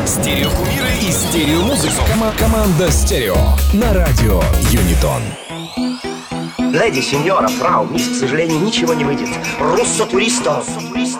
Стереокумиры и стереомузыка. Команда «Стерео» на радио Юнитон. Леди, сеньора, фрау, мисс, к сожалению, ничего не выйдет. Руссо туристо.